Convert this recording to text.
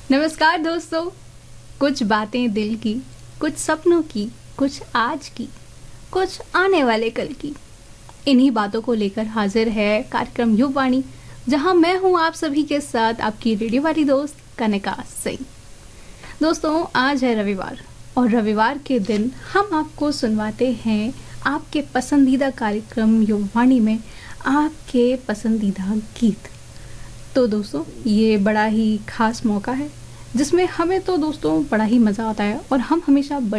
नमस्कार दोस्तों। कुछ बातें दिल की, कुछ सपनों की, कुछ आज की, कुछ आने वाले कल की। इन्हीं बातों को लेकर हाजिर है कार्यक्रम युववाणी, जहां मैं हूं आप सभी के साथ आपकी रेडियो वाली दोस्त कनिका सिंह। दोस्तों, आज है रविवार और रविवार के दिन हम आपको सुनवाते हैं आपके पसंदीदा कार्यक्रम युववाणी में आपके पसंदीदा गीत। तो दोस्तों, ये बड़ा ही खास मौका है जिसमें हमें तो दोस्तों बड़ा ही मज़ा आता है और हम हमेशा